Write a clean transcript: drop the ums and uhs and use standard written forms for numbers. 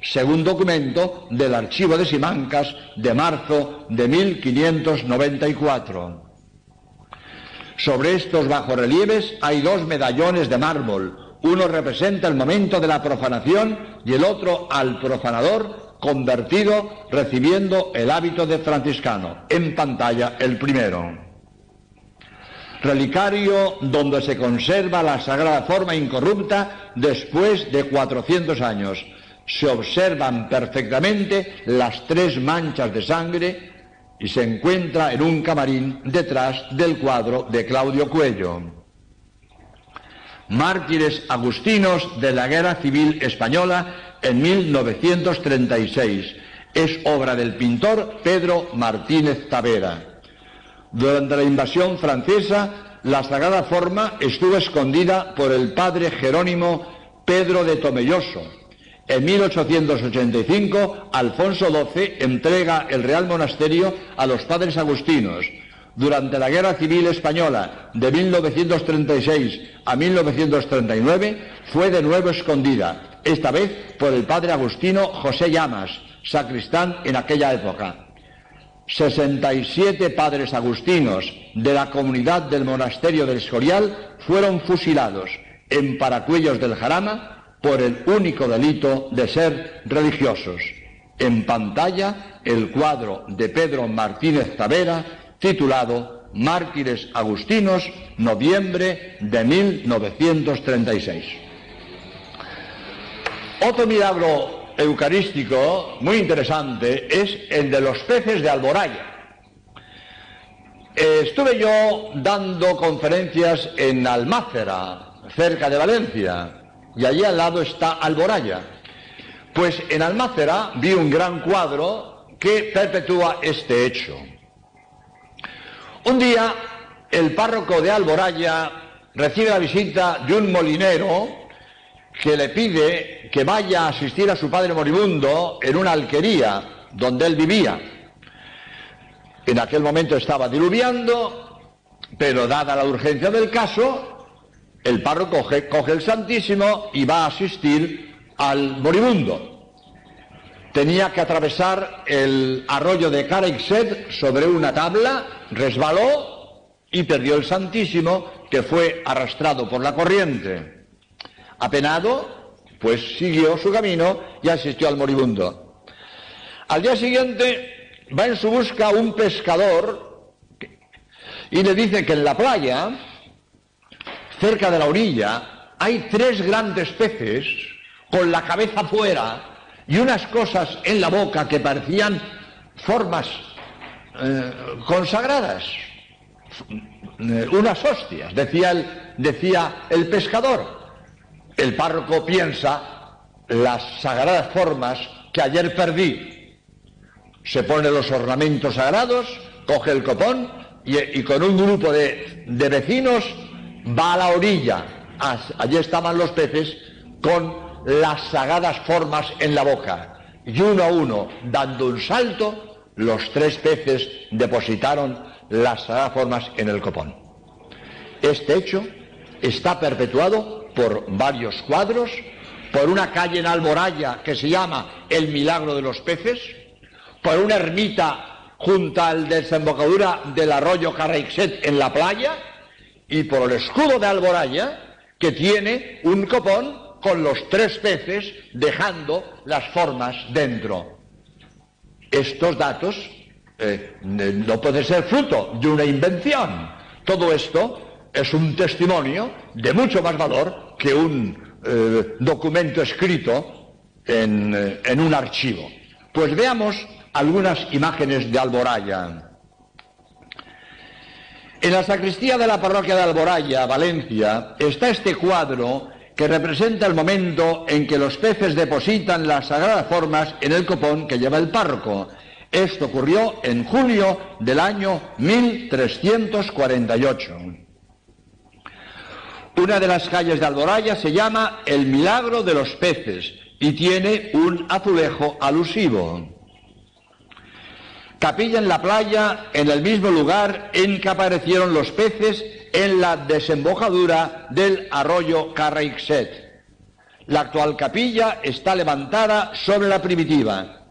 según documento del Archivo de Simancas de marzo de 1594. Sobre estos bajorrelieves hay dos medallones de mármol. Uno representa el momento de la profanación y el otro al profanador convertido recibiendo el hábito de franciscano. En pantalla el primero. Relicario donde se conserva la sagrada forma incorrupta después de 400 años. Se observan perfectamente las tres manchas de sangre y se encuentra en un camarín detrás del cuadro de Claudio Cuello. Mártires agustinos de la Guerra Civil Española en 1936. Es obra del pintor Pedro Martínez Tavera. Durante la invasión francesa, la sagrada forma estuvo escondida por el padre Jerónimo Pedro de Tomelloso. En 1885, Alfonso XII entrega el Real Monasterio a los padres agustinos. Durante la Guerra Civil Española de 1936 a 1939 fue de nuevo escondida, esta vez por el padre agustino José Llamas, sacristán en aquella época. 67 padres agustinos de la comunidad del monasterio del Escorial fueron fusilados en Paracuellos del Jarama por el único delito de ser religiosos. En pantalla el cuadro de Pedro Martínez Tavera titulado Mártires agustinos, noviembre de 1936. Otro milagro eucarístico muy interesante es el de los peces de Alboraya. Estuve yo dando conferencias en Almácera, cerca de Valencia, y allí al lado está Alboraya. Pues en Almácera vi un gran cuadro que perpetúa este hecho. Un día el párroco de Alboraya recibe la visita de un molinero que le pide que vaya a asistir a su padre moribundo en una alquería donde él vivía. En aquel momento estaba diluviando, pero dada la urgencia del caso, el párroco coge el Santísimo y va a asistir al moribundo. Tenía que atravesar el arroyo de Careixet sobre una tabla, resbaló y perdió el Santísimo, que fue arrastrado por la corriente. Apenado, pues siguió su camino y asistió al moribundo. Al día siguiente va en su busca un pescador y le dice que en la playa, cerca de la orilla, hay 3 grandes peces con la cabeza fuera y unas cosas en la boca que parecían formas consagradas, unas hostias, decía el pescador. El párroco piensa: las sagradas formas que ayer perdí. Se pone los ornamentos sagrados, coge el copón y con un grupo de vecinos va a la orilla. Allí estaban los peces con las sagradas formas en la boca. Y uno a uno, dando un salto, los 3 peces depositaron las sagradas formas en el copón. Este hecho está perpetuado por varios cuadros, por una calle en Alboraya que se llama El Milagro de los Peces, por una ermita junto a la desembocadura del arroyo Careixet en la playa, y por el escudo de Alboraya, que tiene un copón con los 3 peces dejando las formas dentro. Estos datos no pueden ser fruto de una invención. Todo esto es un testimonio de mucho más valor que un documento escrito en un archivo. Pues veamos algunas imágenes de Alboraya. En la sacristía de la parroquia de Alboraya, Valencia, está este cuadro que representa el momento en que los peces depositan las sagradas formas en el copón que lleva el párroco. Esto ocurrió en julio del año 1348. Una de las calles de Alboraya se llama El Milagro de los Peces y tiene un azulejo alusivo. Capilla en la playa, en el mismo lugar en que aparecieron los peces en la desembocadura del arroyo Careixet. La actual capilla está levantada sobre la primitiva.